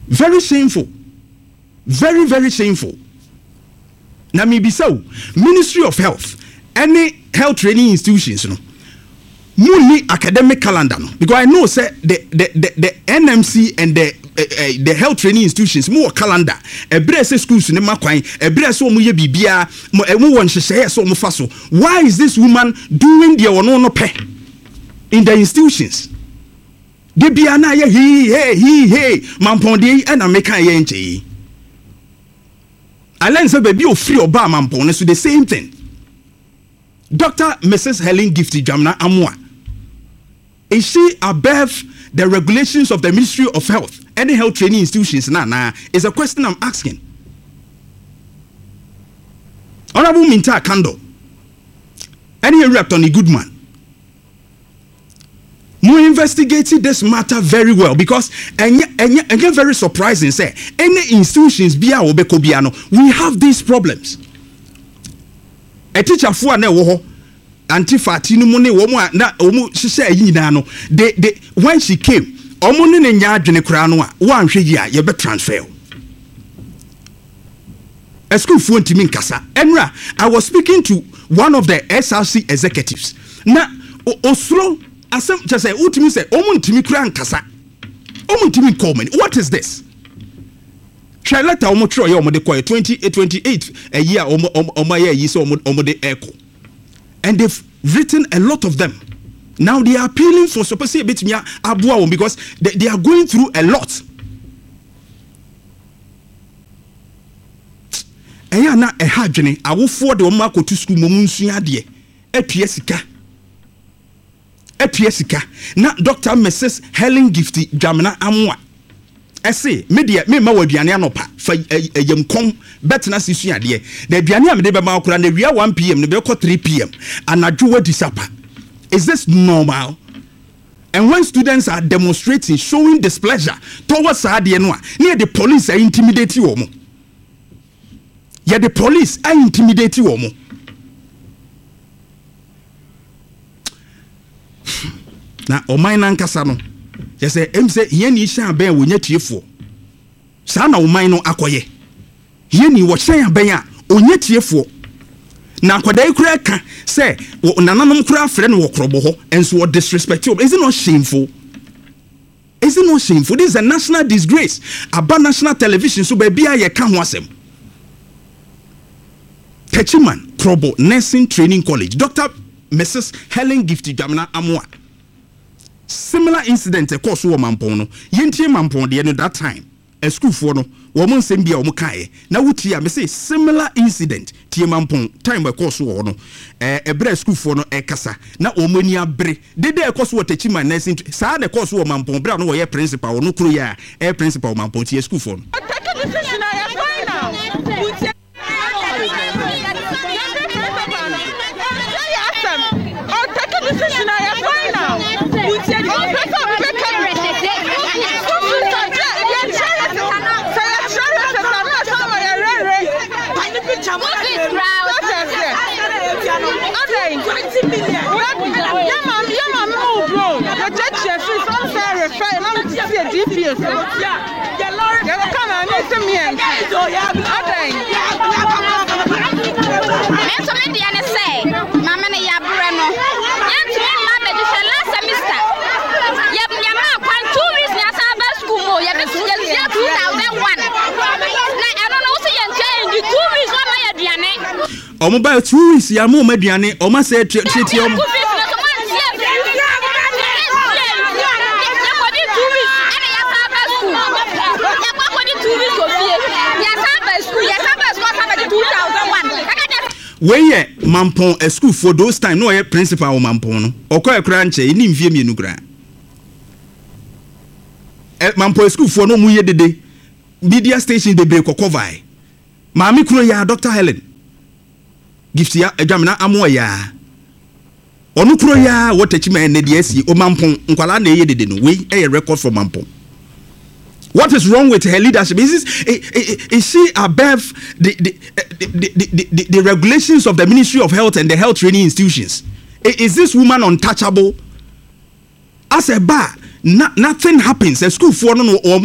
Very shameful. Very, very shameful. Now, maybe so. Ministry of Health, any health training institutions, no, money academic calendar, no, because I know say the NMC and the health training institutions more calendar. Every schools in Makwain, every so muye bibia, everyone should say so mufaso. Why is this woman doing the no pay in the institutions? De biana he mampondi and American yenche. I learned say baby free oba mampon so the same thing. Dr. Mrs. Helen Gifty Jamna Amwa. Is she above the regulations of the Ministry of Health? Any health training institutions na is a question I'm asking. Honorable Minta Kando. Any rep on a good man. You investigated this matter very well because and very surprising say any institutions bia obekobiano we have these problems. A teacher for na wo ho antifati no mu ne wo mu na omu hye yina no they when she came omu ne nya adwene kura no a wo anhwe yi a ye be transfer a school for ntimi nkasa enra I was speaking to one of the SRC executives na osro asem just say utimi say omu ntimi kura nkasa omu ntimi comment what is this try letter omu tro ye omu de koy 28 a year omu ye yi so omu de echo and they've written a lot of them. Now they are appealing for supposedly a bit abuwa because they are going through a lot. Eya na ehadwene awofo de omu akotu school momunsua de atue sika na Dr. Mrs. Helen Gifty Jamna Amwa ese media me ma waduane anopa fa yemkom betena sisua de the aduane am de be ma akura na wia 1 pm ne be ko 3 pm anadwo wadi sapa. Is this normal? And when students are demonstrating, showing displeasure towards Sadienwa, near the police are intimidating woman. Yeah, the police are intimidating woman. Now, Omaina Kasano, just say, Yeni shan ben when yet you for. Sana Omaino Akoye. Yeni was saying ben yet you for. Na kwadai kura ka say nananom kura friend wo krobo ho enso disrespectful. Is it not shameful? Is it not shameful? This is a national disgrace. About national television so baby ye ka ho asem. Techiman Krobo Nursing Training College. Dr. Mrs. Helen Gifty Jamna Amwa. Similar incident e course wo mampon no. Yentie mampon de no that time. A school for no woman sembia omukae na wuti me say similar incident tie mampon time we course wo no ebre school for no e kasa na omani abre de course wo Techiman Nursing sa de course wo mampon bra no wo ye principal no kro ya e principal mampon tie school for no GPS. Yeah, Lord. You come and need to me. So yeah, so many say, Mama na ya brano. Yan to me mama this last semester. Ya ma kwan 2 weeks na saba school mo. Ya be 2001. Na I don't know say yan change 2 weeks o ma ya duane. Omo ba 2 weeks ya mo ma duane. O ma say tete omo. Weye mampon a school for those time no principal o mampon no okoye kra nche ni mfie mienu kra mampon school for no mu ye dede media station de break cover maami kro ya Dr. Helen Gifty ya Jamna Amwa ya onu kro ya what Techiman na de asi o mampon nkwala na ye dede no we e record for mampon. What is wrong with her leadership? Is she above the regulations of the Ministry of Health and the health training institutions? Is this woman untouchable? As a bar, nothing happens. A school for no